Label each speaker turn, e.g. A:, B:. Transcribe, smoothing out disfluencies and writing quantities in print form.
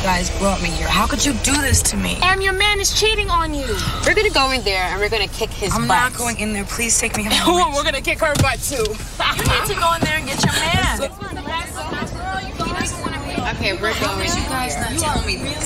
A: guys brought me here. How could you do this to me?
B: Em, your man is cheating on you.
C: We're gonna go in there and we're gonna kick his butt.
A: I'm not going in there. Please take me home.
B: We're gonna kick her butt too.
A: You need to go in there and get your man.
C: Okay, we're going.
A: You guys not telling me this?